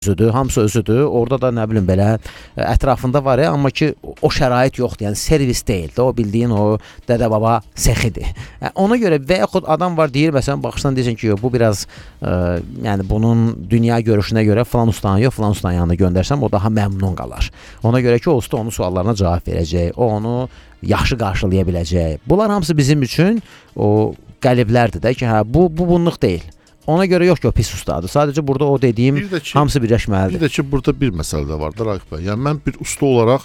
özüdür, hamısı özüdür. Orada da nə bilim belə ətrafında var ya, amma ki o şərait yoxdur. Yəni servis deyil də, o bildiyin o dədə-baba sexidir. Ona görə və yaxud adam var deyir, məsələn, baxırsan deyirsən ki, bu biraz yəni bunun dünya görüşünə görə falan ustanın yox, falan ustanın yanına göndərsəm o daha məmnun qalar. Ona görə ki, o usta onun suallarına cavab verəcək, o onu yaxşı qarşılaya biləcək. Bunlar hamısı bizim üçün o qəliblərdir də ki, hə bu bunluq deyil. Ona görə yox ki, o pis ustadır. Sadəcə burada o dediyim hamısı birləşməlidir. Bir də ki, burada bir məsələ də vardır, Raqif bəy. Yəni, mən bir usta olaraq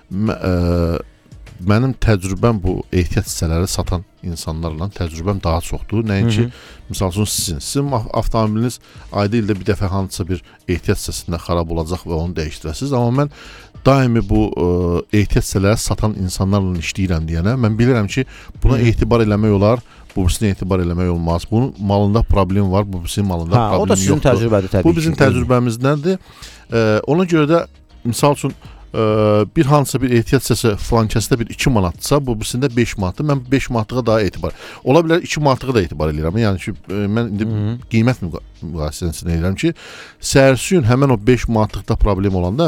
mənim təcrübəm bu ehtiyat hissələri satan insanlarla təcrübəm daha çoxdur. Nəinki, misal üçün sizin avtomobiliniz ayda ildə bir dəfə hansısa bir ehtiyat hissəsində xarab olacaq və onu dəyişdirəsiniz. Amma mən daimi bu ehtiyat hissələri satan insanlarla işləyirəm deyənə, mən bilirəm ki, buna etibar eləmək olar, bu birisine etibar eləmək olmaz. Bunun malında problem var, bu birisinin malında problem yoxdur. O da sizin təcrübədir təbii ki. Bu bizim təcrübəmizdəndir. Ona görə də, misal üçün, bir hansısa bir ehtiyat hissəsi filan kəsdə bir 2 manatdırsa, bu birisində 5 manatdır. Mən 5 manatlığa daha etibar. Ola bilər 2 manatlığa da etibar edirəm. Yəni ki, mən indi qiymət müqayisəsini edirəm ki, səhərsi gün həmən o 5 manatlıqda problem olanda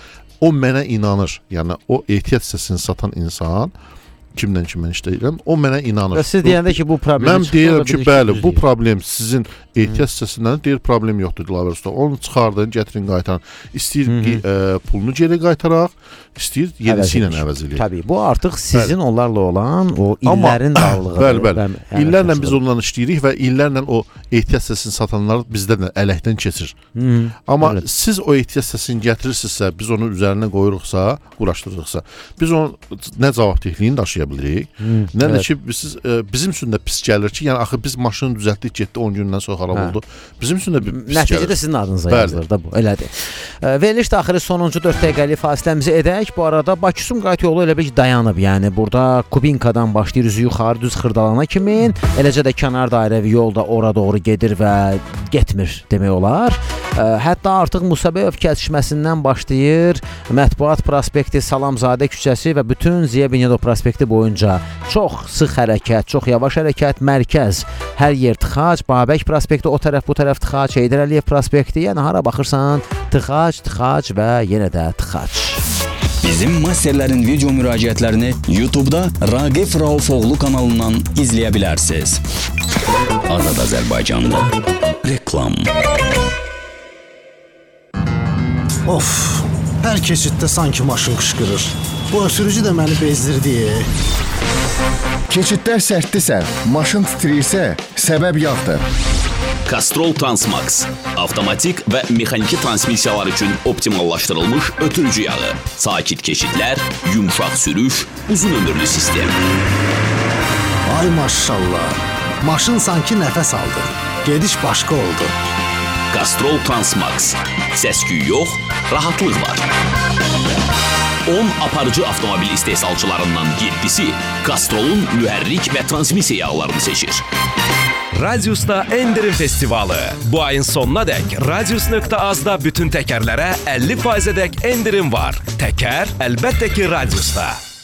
o mənə inanır. Yəni o ehtiyat hissəsini satan insan kimdən işləyirəm, o mənə inanır. Və siz deyəndə ki, bu problem mən deyirəm ki, bəli, bu problem sizin ehtiyat hissəsindən deyir, problem yoxdur Dilaver usta. Onu çıxardın, gətirin, qaytarın. İstəyir pulunu geri qaytaraq, istəyir yenisi ilə əvəz eləyir. Təbii, bu artıq sizin onlarla olan o illərin dağılığıdır. Bəli. İllərlə biz onunla işləyirik və illərlə o ehtiyat hissəsini satanlar bizdən ələkdən keçir. Amma siz o ehtiyat hissəsini gətirirsinizsə, biz onu üzərinə qoyuruqsa, quraşdırırıqsa, biz onu nə cavabdehliyini daşıya bilirik, nə də ki, bizim üçün də pis gəlir ki, yəni axı biz maşını düzəltdik, getdi 10 gündən sonra xarab oldu. Bizim üçün də pis gəlir. Nəticədə sizin adınıza yazılır da bu, elədir. Veriliş daxili sonuncu 4 dəqiqəlik fasiləmizi edək. Bu arada Bakı-Sumqayıt yolu elə bil ki, dayanıb. Yəni burada Kubinkadan başlayır, üzü yuxarı düz Xırdalana kimi, eləcə də kənar dairəvi yolda ora doğru gedir və getmir demək olar. Hətta artıq Musabeyev kəsişməsindən başlayır, Mətbuat prospekti, Salamzadə küçəsi və bütün Ziya Bünyadov prospekti boyunca çox sıx hərəkət, çox yavaş hərəkət, mərkəz, hər yer tıxac, Babək prospekti o tərəf, bu tərəf tıxac, Heydər Əliyev prospekti, yəni hara baxırsan tıxac və yenə də tıxac. Bizim masterlərin video müraciətlərini YouTube-da Raqif Raufoğlu kanalından izləyə bilərsiniz. Azad Azərbaycanda reklam. Of, hər keçiddə sanki maşın qışqırır. Bu ötürücü də məni bezdirdi. Keçidlər sərtdirsə, maşın titrəyirsə, səbəb yağdır. Castrol Transmax. Avtomatik və mexaniki transmissiyalar üçün optimallaşdırılmış ötürücü yağı. Sakit keçidlər, yumşaq sürüş, uzun ömürlü sistem. Ay maşallah. Maşın sanki nəfəs aldı. Gediş başqa oldu. Castrol Transmax. Səs-küy yox, rahatlıq var. 10 aparıcı avtomobil istehsalçılarından 7-si Castrol'un mühərrik və transmissiya yağlarını seçir. Radius'ta Endirim Festivalı. Bu ayın sonuna dək Radius.az-da bütün təkərlərə 50%-ədək endirim var. Təkər əlbəttə ki Radius'da.